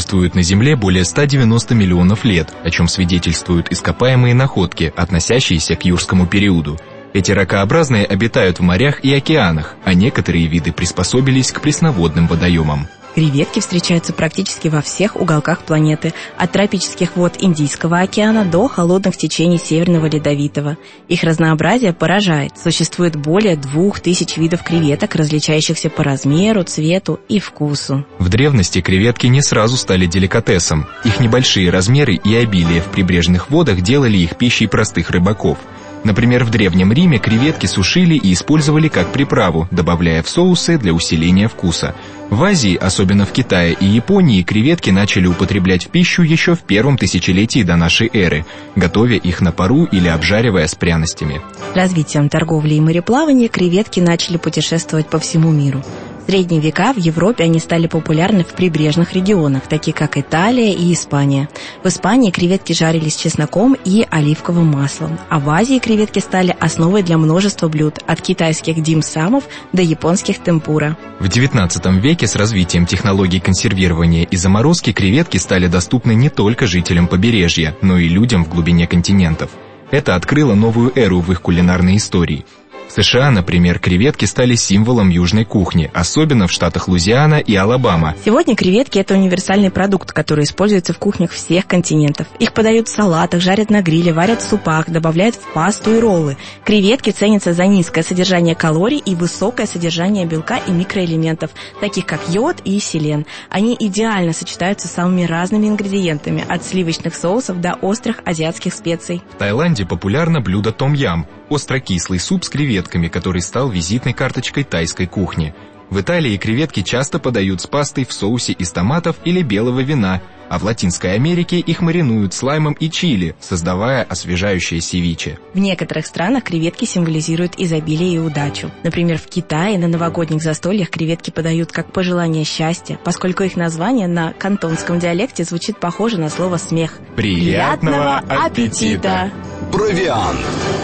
существуют на Земле более 190 миллионов лет, о чем свидетельствуют ископаемые находки, относящиеся к юрскому периоду. Эти ракообразные обитают в морях и океанах, а некоторые виды приспособились к пресноводным водоемам. Креветки встречаются практически во всех уголках планеты, от тропических вод Индийского океана до холодных течений Северного Ледовитого. Их разнообразие поражает. Существует более 2000 видов креветок, различающихся по размеру, цвету и вкусу. В древности креветки не сразу стали деликатесом. Их небольшие размеры и обилие в прибрежных водах делали их пищей простых рыбаков. Например, в Древнем Риме креветки сушили и использовали как приправу, добавляя в соусы для усиления вкуса. В Азии, особенно в Китае и Японии, креветки начали употреблять в пищу еще в первом тысячелетии до нашей эры, готовя их на пару или обжаривая с пряностями. Развитием торговли и мореплавания креветки начали путешествовать по всему миру. В средние века в Европе они стали популярны в прибрежных регионах, таких как Италия и Испания. В Испании креветки жарились с чесноком и оливковым маслом, а в Азии креветки стали основой для множества блюд, от китайских дим-самов до японских темпура. В XIX веке с развитием технологий консервирования и заморозки креветки стали доступны не только жителям побережья, но и людям в глубине континентов. Это открыло новую эру в их кулинарной истории. В США, например, креветки стали символом южной кухни, особенно в штатах Луизиана и Алабама. Сегодня креветки – это универсальный продукт, который используется в кухнях всех континентов. Их подают в салатах, жарят на гриле, варят в супах, добавляют в пасту и роллы. Креветки ценятся за низкое содержание калорий и высокое содержание белка и микроэлементов, таких как йод и селен. Они идеально сочетаются с самыми разными ингредиентами, от сливочных соусов до острых азиатских специй. В Таиланде популярно блюдо том-ям – остро-кислый суп с креветками, который стал визитной карточкой тайской кухни. В Италии креветки часто подают с пастой в соусе из томатов или белого вина, а в Латинской Америке их маринуют с лаймом и чили, создавая освежающее севиче. В некоторых странах креветки символизируют изобилие и удачу. Например, в Китае на новогодних застольях креветки подают как пожелание счастья, поскольку их название на кантонском диалекте звучит похоже на слово «смех». Приятного аппетита! Провиант.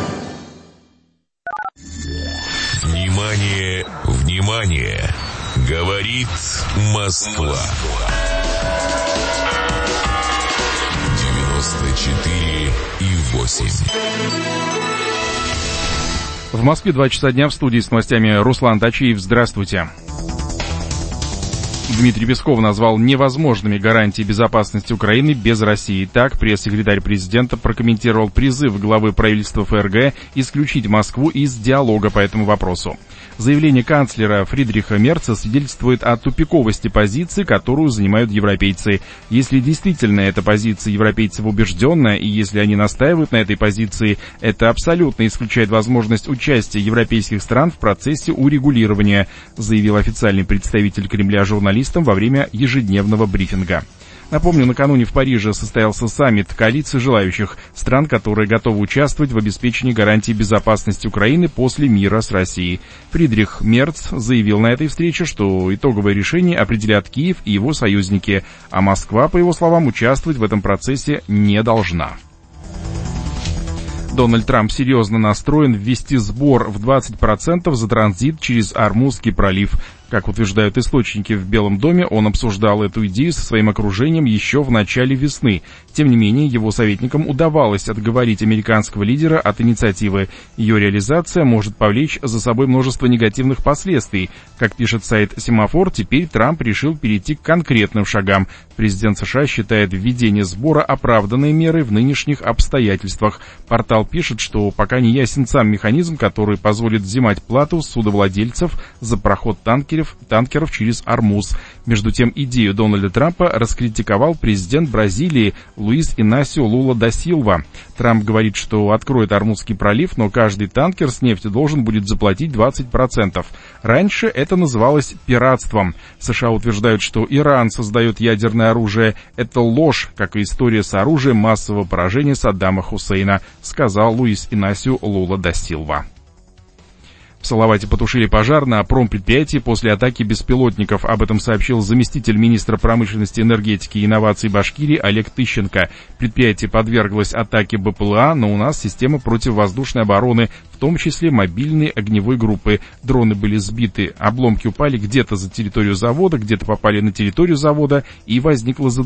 Внимание, внимание! Говорит Москва. 94,8. В Москве 2 часа дня, в студии с новостями Руслан Тачиев. Здравствуйте. Дмитрий Песков назвал невозможными гарантии безопасности Украины без России. Так, пресс-секретарь президента прокомментировал призыв главы правительства ФРГ исключить Москву из диалога по этому вопросу. Заявление канцлера Фридриха Мерца свидетельствует о тупиковости позиции, которую занимают европейцы. Если действительно эта позиция европейцев убежденная, и если они настаивают на этой позиции, это абсолютно исключает возможность участия европейских стран в процессе урегулирования, заявил официальный представитель Кремля журналистам во время ежедневного брифинга. Напомню, накануне в Париже состоялся саммит коалиции желающих стран, которые готовы участвовать в обеспечении гарантий безопасности Украины после мира с Россией. Фридрих Мерц заявил на этой встрече, что итоговое решение определят Киев и его союзники, а Москва, по его словам, участвовать в этом процессе не должна. Дональд Трамп серьезно настроен ввести сбор в 20% за транзит через Ормузский пролив. Как утверждают источники в Белом доме, он обсуждал эту идею со своим окружением еще в начале весны. Тем не менее, его советникам удавалось отговорить американского лидера от инициативы. Ее реализация может повлечь за собой множество негативных последствий. Как пишет сайт «Семафор», теперь Трамп решил перейти к конкретным шагам. Президент США считает введение сбора оправданной мерой в нынешних обстоятельствах. Портал пишет, что пока не ясен сам механизм, который позволит взимать плату с судовладельцев за проход танкеров через Ормуз. Между тем, идею Дональда Трампа раскритиковал президент Бразилии Луис Инасио Лула да Силва. Трамп говорит, что откроет Ормузский пролив, но каждый танкер с нефтью должен будет заплатить 20%. Раньше это называлось пиратством. США утверждают, что Иран создает ядерное оружие. Это ложь, как и история с оружием массового поражения Саддама Хусейна, сказал Луис Инасио Лула да Силва. В Салавате потушили пожар на промпредприятии после атаки беспилотников. Об этом сообщил заместитель министра промышленности, энергетики и инноваций Башкирии Олег Тыщенко. Предприятие подверглось атаке БПЛА, но у нас система противовоздушной обороны, в том числе мобильной огневой группы. Дроны были сбиты, обломки упали где-то за территорию завода, где-то попали на территорию завода и возникло задымление.